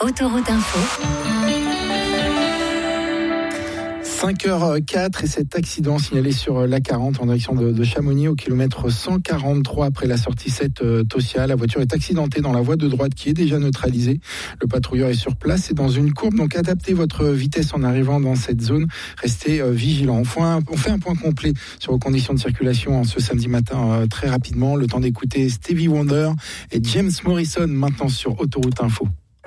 Autoroute Info. 5h04 et cet accident signalé sur l'A40 en direction de Chamonix au kilomètre 143 après la sortie 7 Tosia. La voiture est accidentée dans la voie de droite qui est déjà neutralisée. Le patrouilleur est sur place et dans une courbe, donc adaptez votre vitesse en arrivant dans cette zone. Restez vigilants. On fait un point complet sur vos conditions de circulation en ce samedi matin très rapidement. Le temps d'écouter Stevie Wonder et James Morrison maintenant sur Autoroute Info.